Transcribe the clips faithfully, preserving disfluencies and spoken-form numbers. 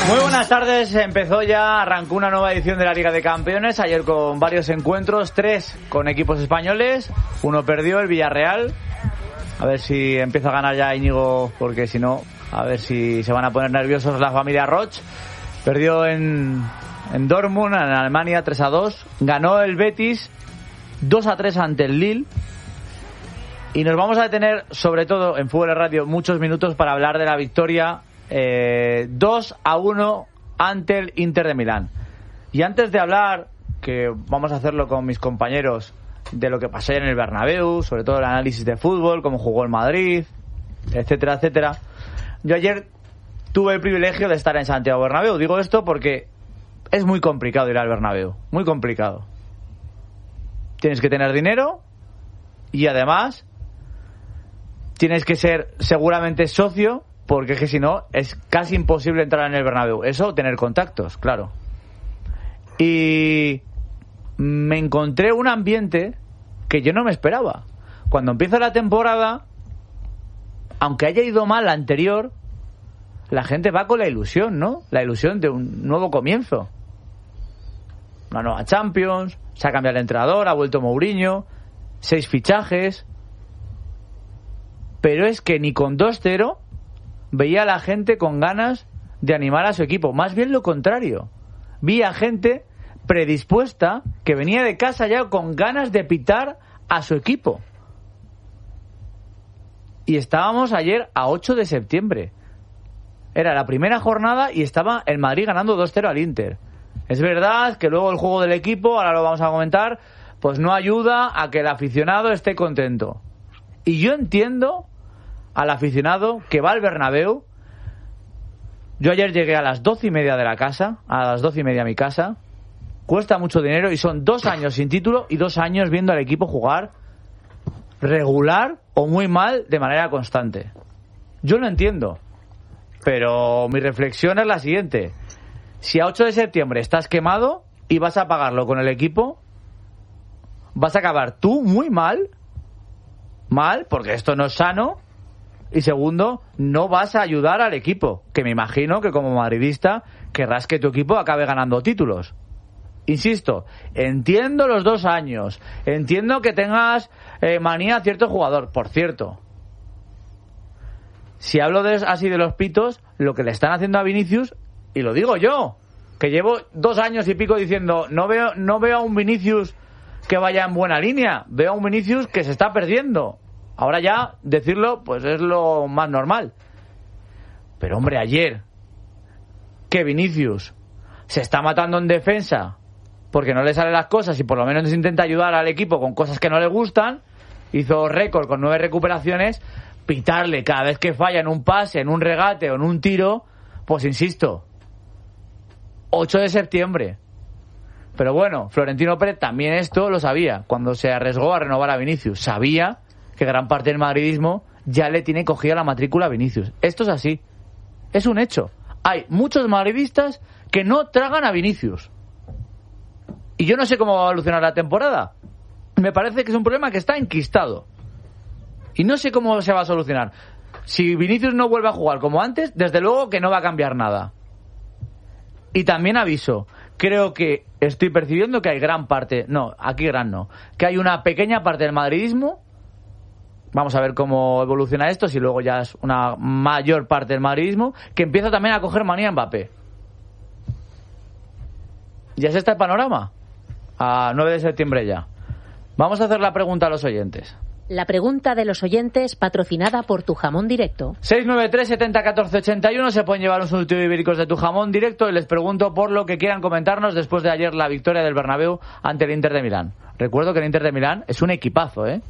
Muy buenas tardes, empezó ya, arrancó una nueva edición de la Liga de Campeones, ayer con varios encuentros, tres con equipos españoles, uno perdió, el Villarreal, a ver si empieza a ganar ya Íñigo, porque si no, a ver si se van a poner nerviosos la familia Roch. Perdió en, en Dortmund, en Alemania, tres a dos, ganó el Betis dos a tres ante el Lille, y nos vamos a detener sobre todo en Fútbol Radio muchos minutos para hablar de la victoria Eh, dos a uno ante el Inter de Milán. Y antes de hablar, que vamos a hacerlo con mis compañeros, de lo que pasó ayer en el Bernabéu, sobre todo el análisis de fútbol, cómo jugó el Madrid, etcétera, etcétera. Yo ayer tuve el privilegio de estar en Santiago Bernabéu. Digo esto porque es muy complicado ir al Bernabéu, muy complicado. Tienes que tener dinero y además tienes que ser seguramente socio, porque es que si no, es casi imposible entrar en el Bernabéu. Eso, tener contactos, claro. Y me encontré un ambiente que yo no me esperaba. Cuando empieza la temporada, aunque haya ido mal la anterior, la gente va con la ilusión, ¿no? La ilusión de un nuevo comienzo. Una nueva Champions, se ha cambiado el entrenador, ha vuelto Mourinho, seis fichajes. Pero es que ni con dos cero veía a la gente con ganas de animar a su equipo. Más bien lo contrario. Vi a gente predispuesta que venía de casa ya con ganas de pitar a su equipo. Y estábamos ayer a ocho de septiembre. Era la primera jornada y estaba el Madrid ganando dos cero al Inter. Es verdad que luego el juego del equipo, ahora lo vamos a comentar, pues no ayuda a que el aficionado esté contento. Y yo entiendo al aficionado que va al Bernabéu. Yo ayer llegué a las doce y media de la casa, a las doce y media a mi casa. Cuesta mucho dinero y son dos años sin título y dos años viendo al equipo jugar regular o muy mal de manera constante. Yo lo entiendo, pero mi reflexión es la siguiente: si a ocho de septiembre estás quemado y vas a pagarlo con el equipo, vas a acabar tú muy mal, mal, porque esto no es sano. Y segundo, no vas a ayudar al equipo, que me imagino que como madridista querrás que tu equipo acabe ganando títulos. Insisto, entiendo los dos años, entiendo que tengas eh, manía a cierto jugador. Por cierto, si hablo de, así de los pitos, lo que le están haciendo a Vinicius, y lo digo yo, que llevo dos años y pico diciendo, no veo, no veo a un Vinicius que vaya en buena línea, veo a un Vinicius que se está perdiendo. Ahora ya decirlo pues es lo más normal. Pero hombre, ayer que Vinicius se está matando en defensa porque no le salen las cosas y por lo menos intenta ayudar al equipo con cosas que no le gustan, hizo récord con nueve recuperaciones, pitarle cada vez que falla en un pase, en un regate o en un tiro, pues insisto, ocho de septiembre. Pero bueno, Florentino Pérez también esto lo sabía cuando se arriesgó a renovar a Vinicius. Sabía que gran parte del madridismo ya le tiene cogida la matrícula a Vinicius. Esto es así. Es un hecho. Hay muchos madridistas que no tragan a Vinicius. Y yo no sé cómo va a evolucionar la temporada. Me parece que es un problema que está enquistado. Y no sé cómo se va a solucionar. Si Vinicius no vuelve a jugar como antes, desde luego que no va a cambiar nada. Y también aviso, creo que estoy percibiendo que hay gran parte, no, aquí gran no, que hay una pequeña parte del madridismo. Vamos a ver cómo evoluciona esto, si luego ya es una mayor parte del madridismo, que empieza también a coger manía a Mbappé. Ya se está el panorama. A nueve de septiembre ya. Vamos a hacer la pregunta a los oyentes. La pregunta de los oyentes, patrocinada por Tu Jamón Directo. seis nueve tres, setenta, catorce, ochenta y uno. Se pueden llevar un surtido de ibéricos de Tu Jamón Directo y les pregunto por lo que quieran comentarnos después de ayer la victoria del Bernabéu ante el Inter de Milán. Recuerdo que el Inter de Milán es un equipazo, ¿eh?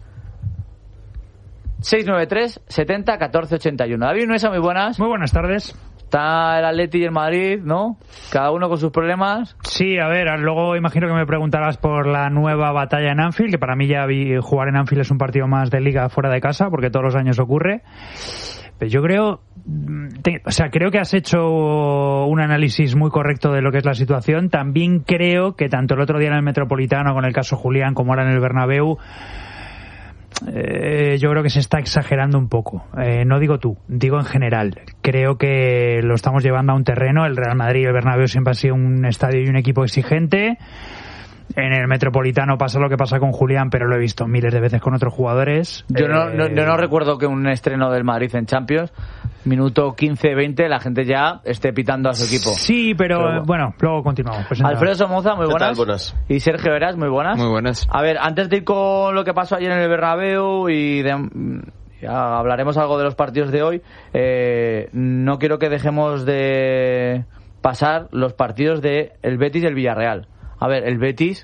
seis nueve tres, setenta, catorce, ochenta y uno. David Nuesa, muy buenas. Muy buenas tardes. Está el Atleti y el Madrid, ¿no? Cada uno con sus problemas. Sí, a ver, luego imagino que me preguntarás por la nueva batalla en Anfield, que para mí ya vi, jugar en Anfield es un partido más de liga fuera de casa, porque todos los años ocurre. Pero yo creo, te, o sea, creo que has hecho un análisis muy correcto de lo que es la situación. También creo que tanto el otro día en el Metropolitano con el caso Julián como ahora en el Bernabéu, eh, yo creo que se está exagerando un poco. Eh, no digo tú, digo en general. Creo que lo estamos llevando a un terreno. El Real Madrid y el Bernabéu siempre ha sido un estadio y un equipo exigente. En el Metropolitano pasa lo que pasa con Julián, pero lo he visto miles de veces con otros jugadores. Yo, eh... no, no, yo no recuerdo que un estreno del Madrid en Champions, minuto quince veinte, la gente ya esté pitando a su equipo. Sí, pero, pero bueno, luego continuamos. Presentado. Alfredo Somoza, muy buenas. buenas. Y Sergio Heras, muy buenas. Muy buenas. A ver, antes de ir con lo que pasó ayer en el Bernabéu y de, ya hablaremos algo de los partidos de hoy, eh, no quiero que dejemos de pasar los partidos de el Betis y el Villarreal. A ver, el Betis,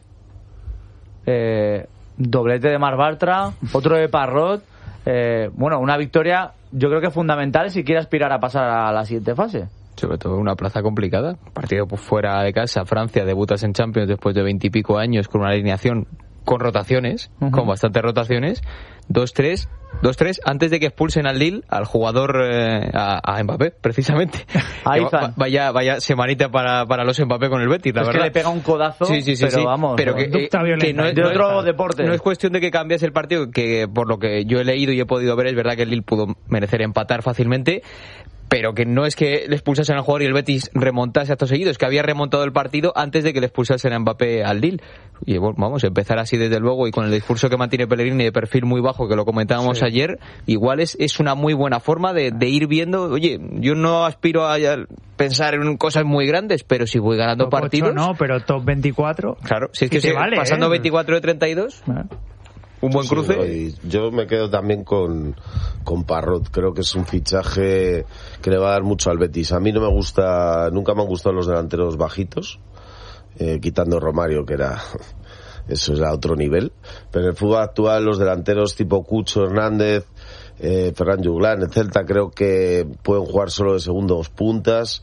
eh, doblete de Marc Bartra, otro de Parrot, eh, bueno, una victoria yo creo que fundamental si quiere aspirar a pasar a la siguiente fase. Sobre todo una plaza complicada, partido pues fuera de casa. Francia, debutas en Champions después de veintipico años con una alineación con rotaciones, uh-huh. con bastantes rotaciones, dos tres, dos tres antes de que expulsen al Lille, al jugador, eh, a, a Mbappé, precisamente. Ahí va, vaya, vaya semanita para, para los Mbappé con el Betis, la es verdad. que le pega un codazo, sí, sí, sí, pero sí. vamos, pero que, eh, que no es de no otro es, deporte. No es cuestión de que cambies el partido, que por lo que yo he leído y he podido ver, es verdad que el Lille pudo merecer empatar fácilmente, pero que no es que le expulsasen al jugador y el Betis remontase acto seguido, es que había remontado el partido antes de que le expulsasen a Mbappé al Lille. Y bueno, vamos a empezar así desde luego, y con el discurso que mantiene Pellegrini de perfil muy bajo, que lo comentábamos sí. ayer, igual es, es una muy buena forma de, de ir viendo, oye, yo no aspiro a pensar en cosas muy grandes, pero si voy ganando top partidos... ocho no, pero top veinticuatro... Claro, si es que si vale, pasando ¿eh? veinticuatro de treinta y dos... ¿Eh? Un buen cruce. Sí, no, yo me quedo también con, con Parrot. Creo que es un fichaje que le va a dar mucho al Betis. A mí no me gusta, nunca me han gustado los delanteros bajitos, eh, quitando Romario, que era, eso era otro nivel. Pero en el fútbol actual, los delanteros tipo Cucho, Hernández, eh, Ferran Juglan, el Celta, creo que pueden jugar solo de segundos puntas.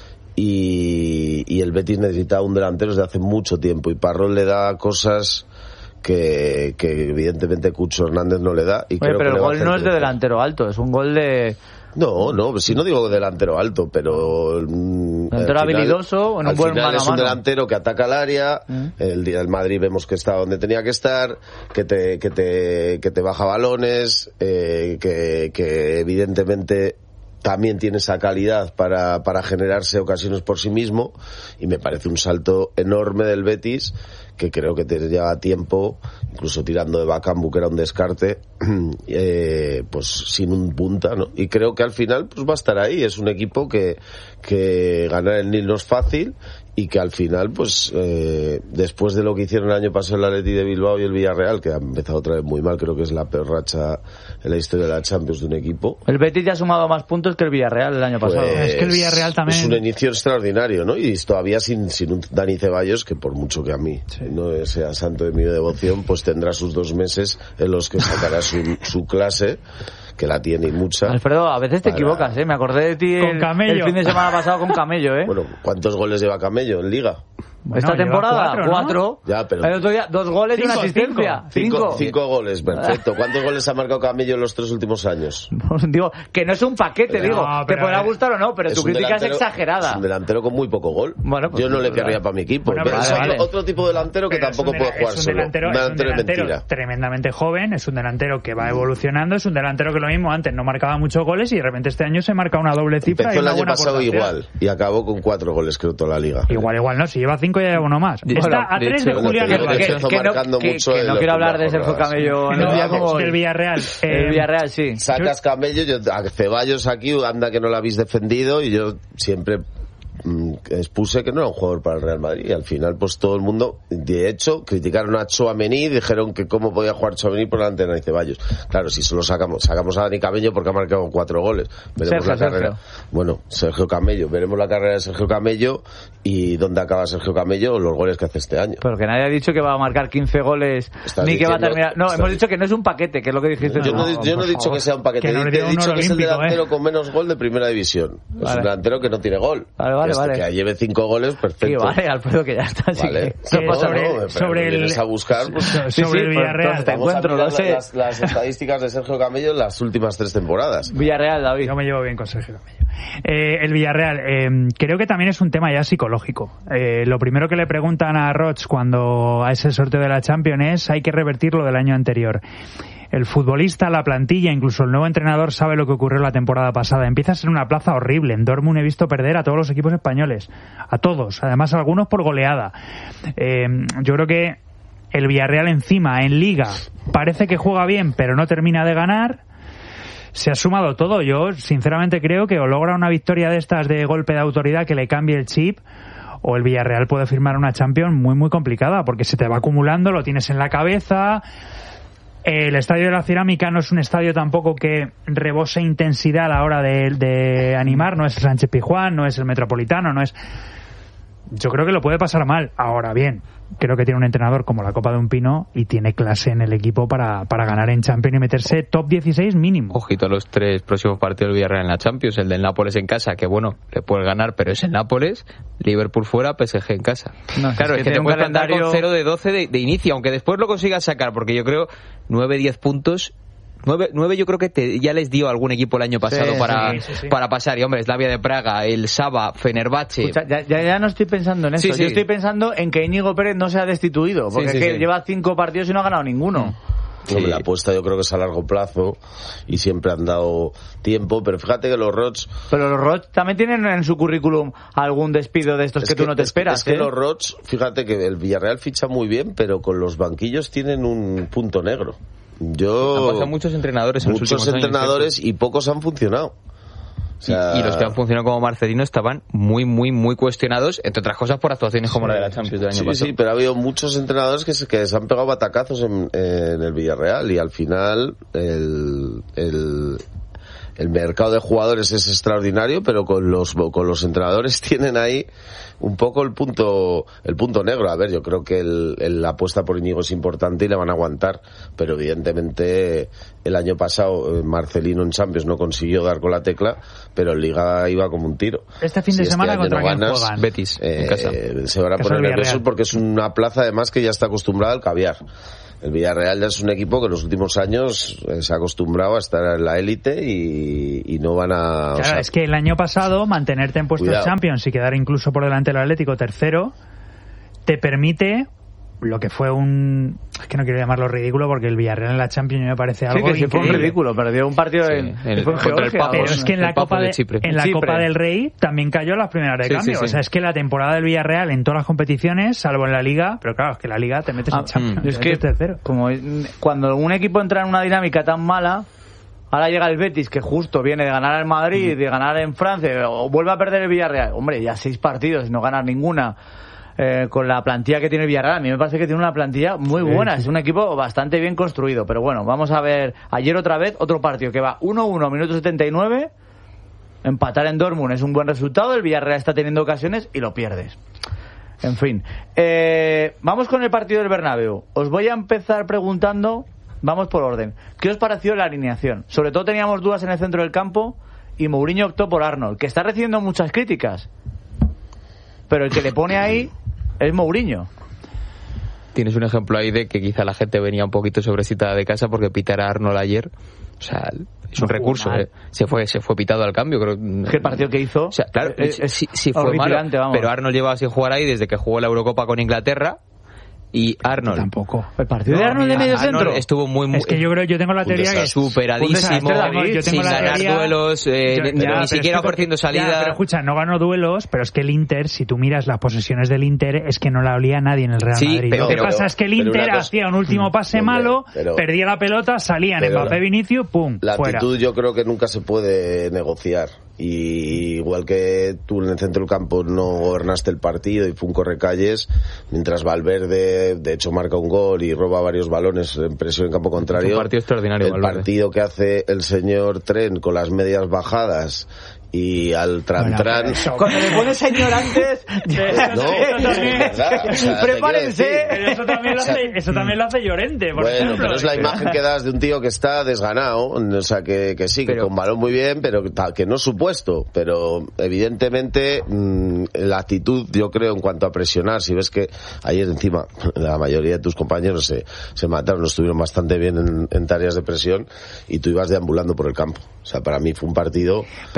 Y, y el Betis necesita un delantero desde hace mucho tiempo. Y Parrot le da cosas que, que evidentemente Cucho Hernández no le da. Y Oye, creo pero que el gol no es de crecer. delantero alto, es un gol de... No, no, si no digo delantero alto, pero... Delantero habilidoso, en un buen mano a mano. Es un delantero que ataca el área, mm. el día del Madrid vemos que está donde tenía que estar, que te, que te, que te baja balones, eh, que, que evidentemente también tiene esa calidad para, para generarse ocasiones por sí mismo, y me parece un salto enorme del Betis, que creo que te lleva tiempo, incluso tirando de Bakambu, que era un descarte, eh, pues sin un punta, ¿no? Y creo que al final pues va a estar ahí. Es un equipo que, que ganar el Nil no es fácil, y que al final, pues eh, después de lo que hicieron el año pasado el Atleti de Bilbao y el Villarreal, que ha empezado otra vez muy mal, creo que es la peor racha en la historia de la Champions de un equipo. El Betis ya ha sumado más puntos que el Villarreal el año pasado. Pues, es que el Villarreal también... Es un inicio extraordinario, ¿no? Y todavía sin, sin un Dani Ceballos, que por mucho que a mí sí. no sea santo de mi devoción, pues tendrá sus dos meses en los que sacará su, su clase, que la tiene y mucha. Alfredo, a veces te para... equivocas, ¿eh? Me acordé de ti con el, el fin de semana pasado con Camello, ¿eh? Bueno, ¿cuántos goles lleva Camello en Liga? Bueno, esta temporada, cuatro, ¿no? cuatro. Ya, pero... El otro día, dos goles cinco, y una asistencia. Cinco. Cinco. Cinco, cinco goles, perfecto. ¿Cuántos goles ha marcado Camello en los tres últimos años? Digo, que no es un paquete, pero, digo. No, te podrá gustar o no, pero tu crítica es exagerada. Es un delantero con muy poco gol. Bueno, pues, yo no le querría para mi equipo. Bueno, pero pero es vale, otro, otro tipo de delantero que pero tampoco de, puede jugar es un solo. Delantero, un es un delantero mentira. Tremendamente joven, es un delantero que va evolucionando, es un delantero que lo mismo antes no marcaba muchos goles y de repente este año se marca una doble cifra. Empezó y una el año buena pasado aportación. Igual y acabó con cuatro goles, creo, toda la Liga. Igual, igual no, si lleva cinco ya lleva uno más. Bueno, está a tres de, de Julián Álvarez. Que, que, que, no, que, que no quiero hablar de Sergio Camello en el día como el Villarreal. Eh, el Villarreal, sí. Sacas Camello, yo, a Ceballos aquí, anda que no lo habéis defendido, y yo siempre expuse que no era un jugador para el Real Madrid, y al final pues todo el mundo, de hecho, criticaron a Tchouaméni y dijeron que cómo podía jugar Tchouaméni por delante de Dani Ceballos. Claro, si solo sacamos sacamos a Dani Camello porque ha marcado cuatro goles, veremos Sergio, la carrera Sergio. bueno, Sergio Camello, veremos la carrera de Sergio Camello y dónde acaba Sergio Camello, los goles que hace este año. Pero que nadie ha dicho que va a marcar quince goles ni diciendo, que va a terminar, no, hemos dicho que no es un paquete, que es lo que dijiste. Yo no, no, yo no he dicho favor. que sea un paquete, no he dicho que es el delantero eh. con menos gol de primera división. Vale. Es un delantero que no tiene gol. Vale, vale, que, vale. que lleve cinco goles, perfecto. Sí, vale, Alfredo, que ya está. Vale. Sí, que, no, sobre, no, sobre el, a buscar, pues, sobre sí, sí, el Villarreal. Te encuentro, no sé. Las, las estadísticas de Sergio Camello en las últimas tres temporadas. Villarreal, David. Yo me llevo bien con Sergio Camello. Eh, el Villarreal, eh, creo que también es un tema ya psicológico. Eh, lo primero que le preguntan a Roch cuando a ese sorteo de la Champions es: hay que revertir lo del año anterior. el futbolista, la plantilla, incluso el nuevo entrenador sabe lo que ocurrió la temporada pasada. Empieza a ser una plaza horrible. En Dortmund he visto perder a todos los equipos españoles. A todos. Además, algunos por goleada. Eh, yo creo que el Villarreal encima, en Liga, parece que juega bien, pero no termina de ganar. Se ha sumado todo. Yo, sinceramente, creo que o logra una victoria de estas de golpe de autoridad que le cambie el chip, o el Villarreal puede firmar una Champions muy, muy complicada, porque se te va acumulando, lo tienes en la cabeza. El Estadio de la Cerámica no es un estadio tampoco que rebose intensidad a la hora de, de animar. No es el Sánchez Pizjuán, no es el Metropolitano, no es... Yo creo que lo puede pasar mal. Ahora bien, creo que tiene un entrenador como la Copa de un Pino y tiene clase en el equipo para, para ganar en Champions y meterse top dieciséis mínimo. Ojito a los tres próximos partidos del Villarreal en la Champions. El del Nápoles en casa, que bueno, le puedes ganar, pero es el Nápoles. Liverpool fuera, P S G en casa. No, claro, es que, es que te puedes plantar calendario... con cero de doce de, de inicio, aunque después lo consigas sacar, porque yo creo nueve diez puntos... Nueve, nueve yo creo que te, ya les dio algún equipo el año pasado sí, para, sí, sí, sí. para pasar. Y hombre, Slavia de Praga, el Saba, Fenerbahce. Escucha, ya, ya, ya no estoy pensando en eso. Sí, sí. Yo estoy pensando en que Íñigo Pérez no se ha destituido. Porque sí, sí, es que sí. lleva cinco partidos y no ha ganado ninguno. Sí. La apuesta yo creo que es a largo plazo y siempre han dado tiempo, pero fíjate que los Roch... Pero los Roch también tienen en su currículum algún despido de estos que, que tú no te es, esperas. Es ¿eh? que los Roch, fíjate que el Villarreal ficha muy bien, pero con los banquillos tienen un punto negro. Yo han pasado muchos entrenadores en muchos los últimos entrenadores años, y pocos han funcionado. O sea... y, y los que han funcionado como Marcelino estaban muy, muy, muy cuestionados, entre otras cosas por actuaciones como sí, la de la Champions del año sí, pasado. Sí, pero ha habido muchos entrenadores que se, que se han pegado batacazos en, en el Villarreal y al final el, el, el mercado de jugadores es extraordinario, pero con los, con los entrenadores tienen ahí un poco el punto el punto negro. A ver, yo creo que el, el, la apuesta por Íñigo es importante y le van a aguantar, pero evidentemente el año pasado Marcelino en Champions no consiguió dar con la tecla, pero en Liga iba como un tiro. Este fin de si semana este contra no quién ganas, juegan. Betis, eh, en casa. Se van a poner nerviosos porque es una plaza además que ya está acostumbrada al caviar. El Villarreal ya es un equipo que en los últimos años eh, se ha acostumbrado a estar en la élite y, y no van a... Claro, o sea, es que el año pasado mantenerte en puestos Champions y quedar incluso por delante del Atlético tercero te permite lo que fue un... Es que no quiero llamarlo ridículo porque el Villarreal en la Champions me parece algo sí, que sí increíble. Fue un ridículo, perdió un partido sí, en, en, fue en Georgia. el Pero es que en la, Copa, de, de en la Copa del Rey también cayó las primeras de sí, cambio. Sí, sí. O sea, es que la temporada del Villarreal en todas las competiciones, salvo en la Liga, pero claro, es que la Liga te metes ah, en Champions. Es que tercero. Como cuando un equipo entra en una dinámica tan mala, ahora llega el Betis, que justo viene de ganar en Madrid, mm. de ganar en Francia, o vuelve a perder el Villarreal. Hombre, ya seis partidos y no ganar ninguna. Eh, con la plantilla que tiene el Villarreal, a mí me parece que tiene una plantilla muy buena, sí, sí. Es un equipo bastante bien construido, pero bueno, vamos a ver, ayer otra vez, otro partido que va uno uno, minuto setenta y nueve, empatar en Dortmund es un buen resultado, el Villarreal está teniendo ocasiones y lo pierdes. En fin, eh, vamos con el partido del Bernabéu. Os voy a empezar preguntando, vamos por orden, ¿qué os pareció la alineación? Sobre todo teníamos dudas en el centro del campo y Mourinho optó por Arnold, que está recibiendo muchas críticas, pero el que le pone ahí es Mourinho. Tienes un ejemplo ahí de que quizá la gente venía un poquito sobrecitada de casa porque pitara a Arnold ayer. O sea, es un no recurso. Eh. Se fue se fue pitado al cambio. Creo. Es que el partido que hizo... O sea, claro, es, es, sí, sí fue malo, vamos. Pero Arnold llevaba sin jugar ahí desde que jugó la Eurocopa con Inglaterra. Y Arnold tampoco. El partido no, de Arnold de medio Arnold centro estuvo muy, muy... Es que yo creo, yo tengo la teoría que... Superadísimo, yo tengo sin la ganar teoría, duelos, eh, yo, ya, ni siquiera ofreciendo salida. Ya, pero escucha, no ganó duelos, pero es que el Inter, si tú miras las posesiones del Inter, es que no la olía nadie en el Real sí, Madrid. Pero, Lo que pero, pasa es que el Inter hacía un último pase hombre, malo, pero, perdía la pelota, salían Mbappé, Vinicius, pum, la fuera. actitud yo creo que nunca se puede negociar. Y igual que tú en el centro del campo no gobernaste el partido y fue un correcalles, mientras Valverde de hecho marca un gol y roba varios balones en presión en campo contrario. Es un partido extraordinario, el Valverde. Partido que hace el señor Tren con las medias bajadas y al Trantran. Bueno, cuando le pone señor antes, no, o sea, prepárense. Pero eso también lo hace, eso también lo hace Llorente, por bueno, ejemplo. Pero es la imagen que das de un tío que está desganado, o sea, que, que sí, pero, que con balón muy bien, pero que no es supuesto. Pero evidentemente mmm, la actitud, yo creo, en cuanto a presionar, si ves que ayer encima la mayoría de tus compañeros se, se mataron, estuvieron bastante bien en, en tareas de presión y tú ibas deambulando por el campo. O sea, para mí fue un partido... Pero fíjate que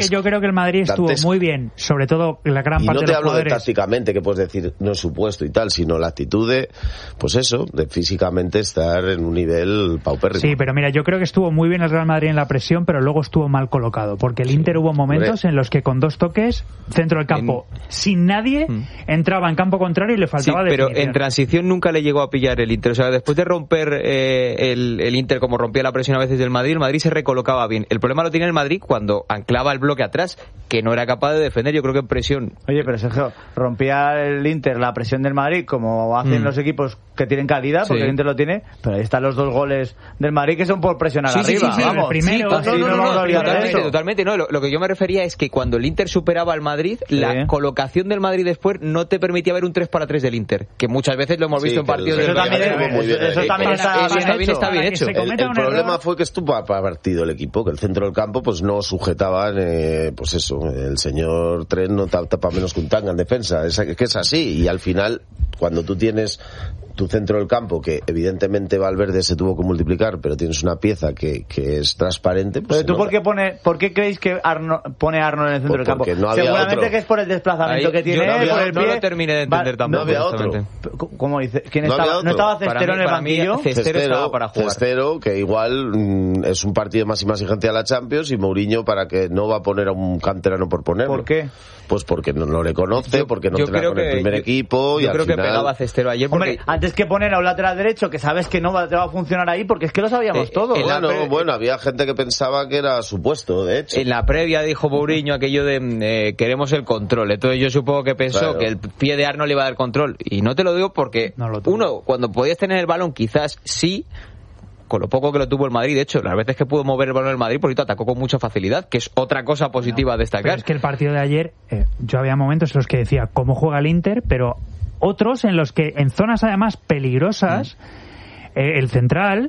es que yo creo que el Madrid estuvo dantesco. muy bien, sobre todo la gran y parte no de te los hablo jugadores. de tácticamente, que puedes decir no es supuesto y tal, sino la actitud de, pues eso, de físicamente estar en un nivel paupérrimo. Sí, pero mira, yo creo que estuvo muy bien el Real Madrid en la presión, pero luego estuvo mal colocado, porque el Inter hubo momentos en los que con dos toques, centro del campo, en... sin nadie, mm. entraba en campo contrario y le faltaba sí, pero definición. En transición nunca le llegó a pillar el Inter. O sea, después de romper eh, el, el Inter como rompía la presión a veces del Madrid, el Madrid se recolocaba bien. El problema lo tiene el Madrid cuando anclaba el bloque atrás, que no era capaz de defender, yo creo que en presión. Oye, pero Sergio, rompía el Inter la presión del Madrid como hacen mm. los equipos que tienen calidad, porque sí. el Inter lo tiene, pero ahí están los dos goles del Madrid que son por presionar sí, arriba. Sí, sí, vamos. Primero, sí, no, no, no, no, no, totalmente, totalmente. No, lo, lo que yo me refería es que cuando el Inter superaba al Madrid, sí. la colocación del Madrid después no te permitía ver un tres para tres del Inter, que muchas veces lo hemos visto sí, en partidos eso, del también, Madrid. Eso, eso, eso también está, eso bien, bien hecho. está bien hecho. El, el problema error. fue que estuvo a partido el equipo, que el centro del campo pues no sujetaban, eh, pues eso, el señor Tren no tapa menos que un tanga en defensa, es que es así, y al final cuando tú tienes tu centro del campo, que evidentemente Valverde se tuvo que multiplicar, pero tienes una pieza que, que es transparente. Pues pero tú, ¿por qué, pone, ¿por qué creéis que Arno, pone a Arnold en el centro pues del campo? No Seguramente otro. que es por el desplazamiento Ahí, que tiene, no, había, por el no pie. lo terminé de entender tampoco. No había otro. ¿Cómo dice? ¿Quién no estaba? ¿No estaba Cestero mí, en el banquillo? Cestero, Cestero estaba para jugar. Cestero, que igual mm, es un partido más y más exigente a la Champions, y Mourinho para que no va a poner a un canterano por ponerlo. ¿Por qué? Pues porque no, no le conoce, yo, porque no yo entrena con que, el primer yo, equipo. Yo y creo al que final... pegaba a Cestero ayer porque... Hombre, antes que poner a un lateral derecho que sabes que no va, te va a funcionar ahí, porque es que lo sabíamos eh, todos. Bueno, pre... bueno, había gente que pensaba que era supuesto, de hecho. En la previa dijo Mourinho aquello de eh, queremos el control. Entonces yo supongo que pensó claro. que el pie de Arnold le iba a dar control. Y no te lo digo porque, no lo uno, cuando podías tener el balón quizás sí, con lo poco que lo tuvo el Madrid. De hecho, las veces que pudo mover el balón el Madrid, por ahorita atacó con mucha facilidad, que es otra cosa positiva no, a destacar. Es que el partido de ayer, eh, yo había momentos en los que decía cómo juega el Inter, pero otros en los que en zonas además peligrosas, mm. eh, el central,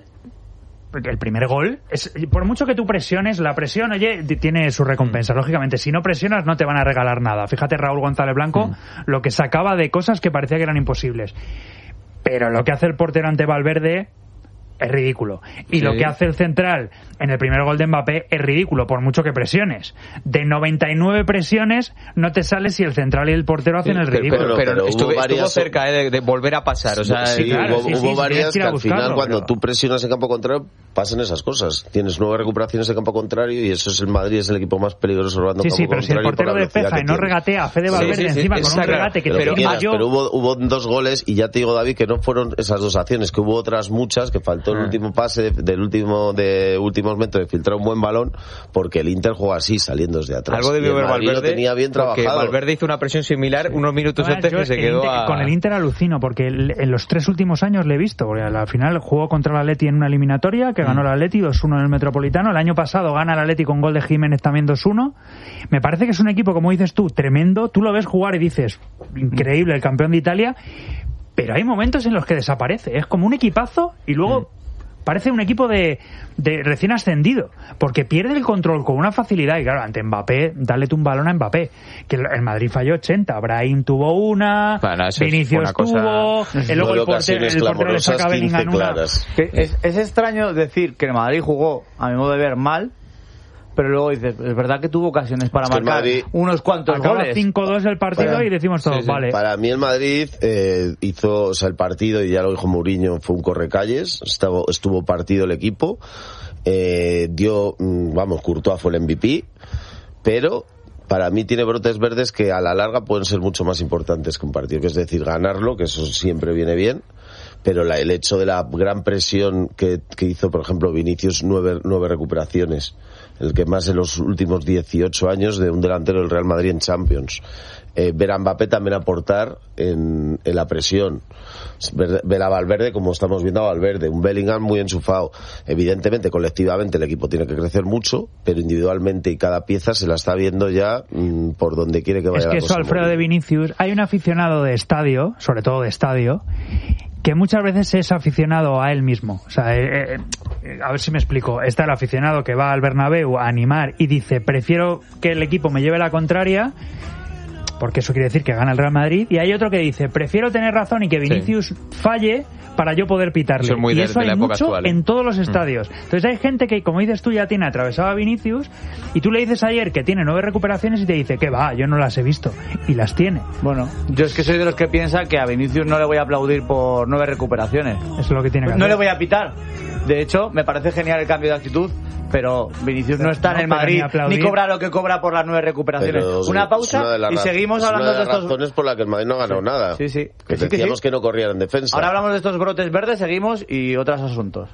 el primer gol, es, por mucho que tú presiones, la presión, oye, tiene su recompensa, mm. lógicamente. Si no presionas no te van a regalar nada. Fíjate Raúl González Blanco, mm. lo que sacaba de cosas que parecía que eran imposibles. Pero lo que hace el portero ante Valverde es ridículo. Y sí. lo que hace el central en el primer gol de Mbappé es ridículo, por mucho que presiones. De noventa y nueve presiones no te sales si el central y el portero hacen sí, el ridículo. Pero, pero, pero estuvo, estuvo cerca eh, de, de volver a pasar. O sea, sí, claro, hubo, sí, hubo sí, varias sí, que al final buscarlo, cuando pero... tú presionas en campo contrario pasan esas cosas. Tienes nueve recuperaciones en campo contrario y eso es el Madrid, es el equipo más peligroso robando sí, campo sí, pero contrario. Si el portero despeja y no regatea a Fede Valverde sí, sí, sí, encima con un regate que pero, te quieras, yo... pero hubo, hubo dos goles y ya te digo, David, que no fueron esas dos acciones, que hubo otras muchas, que faltó el ah. último pase de, del último de últimos metros de filtrar un buen balón, porque el Inter juega así, saliendo desde atrás. Algo debió ver Valverde, lo tenía bien trabajado. Valverde hizo una presión similar sí. unos minutos bueno, antes que se quedó Inter, a... Con el Inter alucino, porque en los tres últimos años le he visto, porque al final jugó contra el Atleti en una eliminatoria, que ganó el Atleti dos uno en el Metropolitano. El año pasado gana el Atleti con gol de Jiménez también dos uno. Me parece que es un equipo, como dices tú, tremendo. Tú lo ves jugar y dices, increíble, el campeón de Italia, pero hay momentos en los que desaparece. Es como un equipazo y luego... Mm. Parece un equipo de, de recién ascendido, porque pierde el control con una facilidad. Y claro, ante Mbappé, dale tú un balón a Mbappé, que el Madrid falló ochenta, Brahim tuvo una, bueno, Vinicius tuvo, cosa... y luego el portero, el portero le saca a Bellingham una. Es, es extraño decir que el Madrid jugó, a mi modo de ver, mal, pero luego dices, es verdad que tuvo ocasiones para es marcar Madrid, unos cuantos acaba goles. cinco dos el partido para, y decimos todos, sí, sí. vale. Para mí el Madrid eh, hizo, o sea, el partido, y ya lo dijo Mourinho, fue un correcalles, estuvo, estuvo partido el equipo, eh, dio, vamos, Courtois fue el M V P, pero para mí tiene brotes verdes que a la larga pueden ser mucho más importantes que un partido, que es decir, ganarlo, que eso siempre viene bien, pero la, el hecho de la gran presión que, que hizo, por ejemplo, Vinicius, nueve, nueve recuperaciones, el que más en los últimos dieciocho años de un delantero del Real Madrid en Champions. Eh, ver a Mbappé también aportar en, en la presión. Ver, ver a Valverde como estamos viendo a Valverde, un Bellingham muy enchufado. Evidentemente, colectivamente el equipo tiene que crecer mucho, pero individualmente y cada pieza se la está viendo ya mmm, por donde quiere que vaya. Es que la cosa eso, Alfredo, de Vinicius, hay un aficionado de estadio, sobre todo de estadio, que muchas veces es aficionado a él mismo. O sea, eh, eh, a ver si me explico. Está el aficionado que va al Bernabéu a animar y dice, prefiero que el equipo me lleve la contraria, porque eso quiere decir que gana el Real Madrid, y hay otro que dice, prefiero tener razón y que Vinicius sí. falle para yo poder pitarle. Eso es muy y de, eso de la hay época mucho actual, ¿eh? en todos los estadios. Mm. Entonces hay gente que, como dices tú, ya tiene atravesado a Vinicius, y tú le dices ayer que tiene nueve recuperaciones y te dice que va, yo no las he visto, y las tiene. Bueno, yo es que soy de los que piensa que a Vinicius no le voy a aplaudir por nueve recuperaciones. Eso es lo que tiene que hacer. No le voy a pitar. De hecho, me parece genial el cambio de actitud, pero Vinicius no está no, en el Madrid ni, ni cobra lo que cobra por las nueve recuperaciones. Pero una pausa una y seguimos es hablando una de, de estos... razones por las que el Madrid no ganó sí. nada. Sí, sí. Que, que decíamos sí, que, sí. que no corrían en defensa. Ahora hablamos de estos brotes verdes, seguimos y otros asuntos.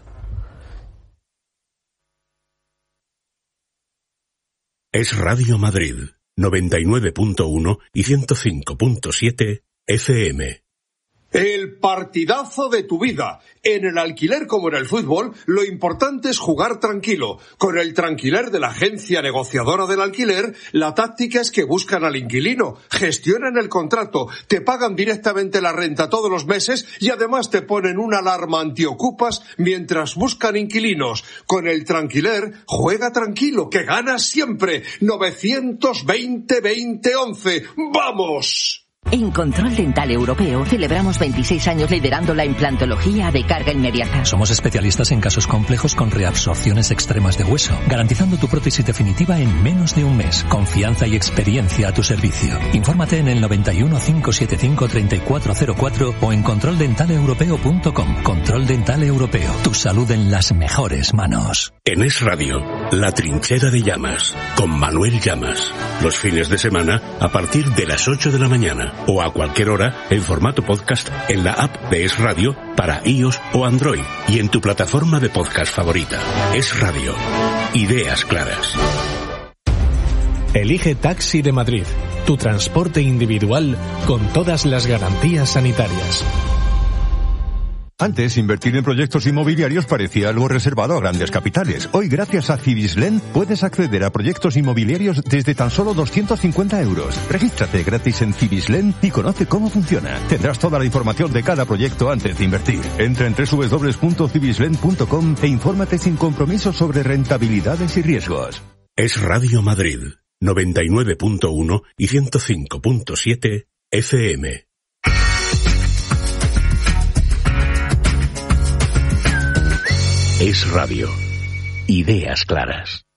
Es Radio Madrid, noventa y nueve punto uno y ciento cinco punto siete F M. El partidazo de tu vida. En el alquiler como en el fútbol, lo importante es jugar tranquilo. Con el Tranquiler de la agencia negociadora del alquiler, la táctica es que buscan al inquilino, gestionan el contrato, te pagan directamente la renta todos los meses y además te ponen una alarma antiocupas mientras buscan inquilinos. Con el Tranquiler, juega tranquilo, que ganas siempre. novecientos veinte veinte once. ¡Vamos! En Control Dental Europeo celebramos veintiséis años liderando la implantología de carga inmediata. Somos especialistas en casos complejos con reabsorciones extremas de hueso, garantizando tu prótesis definitiva en menos de un mes. Confianza y experiencia a tu servicio. Infórmate en el noventa y uno, cinco setenta y cinco, treinta y cuatro cero cuatro o en control dental europeo punto com. Control Dental Europeo. Tu salud en las mejores manos. En Es Radio, La Trinchera de Llamas, con Manuel Llamas. Los fines de semana a partir de las ocho de la mañana. O a cualquier hora en formato podcast en la app de Es Radio para iOS o Android y en tu plataforma de podcast favorita. Es Radio. Ideas claras. Elige Taxi de Madrid, tu transporte individual con todas las garantías sanitarias. Antes, invertir en proyectos inmobiliarios parecía algo reservado a grandes capitales. Hoy, gracias a Cibislen, puedes acceder a proyectos inmobiliarios desde tan solo doscientos cincuenta euros. Regístrate gratis en Cibislen y conoce cómo funciona. Tendrás toda la información de cada proyecto antes de invertir. Entra en doble u doble u doble u punto cibislen punto com e infórmate sin compromiso sobre rentabilidades y riesgos. Es Radio Madrid, noventa y nueve punto uno y ciento cinco punto siete F M. Es Radio. Ideas claras.